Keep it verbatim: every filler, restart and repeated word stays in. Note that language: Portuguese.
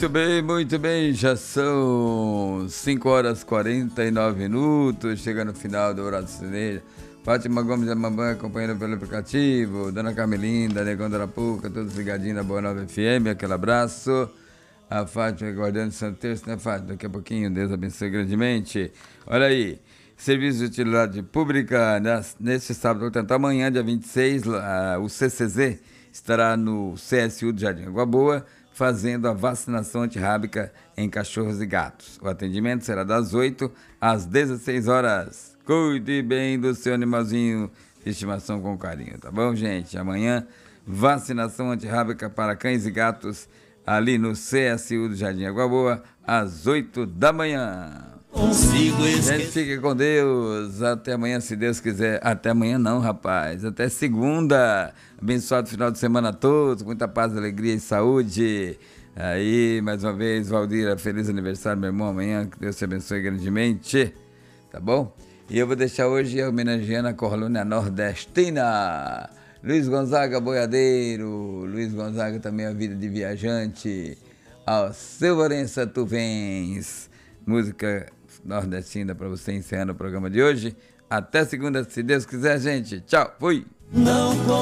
Muito bem, muito bem, já são cinco horas e quarenta e nove minutos, chega no final do Horário Sertanejo. Fátima Gomes da Mamãe acompanhando pelo aplicativo, Dona Carmelinda, Negão da Arapuca, todos ligadinhos na Boa Nova F M, aquele abraço. A Fátima guardando o Santo Terço, né, Fátima? Daqui a pouquinho, Deus abençoe grandemente. Olha aí, Serviço de Utilidade Pública, neste sábado, portanto, amanhã, dia vinte e seis, o C C Z estará no C S U do Jardim Água Boa, fazendo a vacinação antirrábica em cachorros e gatos. O atendimento será das oito às dezesseis horas. Cuide bem do seu animalzinho de estimação com carinho, tá bom, gente? Amanhã, vacinação antirrábica para cães e gatos ali no C S U do Jardim Água Boa, às oito da manhã. Consigo esquecer. Gente, fique com Deus. Até amanhã, se Deus quiser. Até amanhã não, rapaz. Até segunda. Abençoado final de semana a todos. Muita paz, alegria e saúde. Aí, mais uma vez, Valdira, feliz aniversário, meu irmão. Amanhã, que Deus te abençoe grandemente. Tá bom? E eu vou deixar hoje homenageando a colônia nordestina. Luiz Gonzaga, boiadeiro. Luiz Gonzaga também, a vida de viajante. Ao seu Varença, tu vens. Música nordestina para você encerrando o programa de hoje. Até segunda, se Deus quiser, gente. Tchau, fui! Não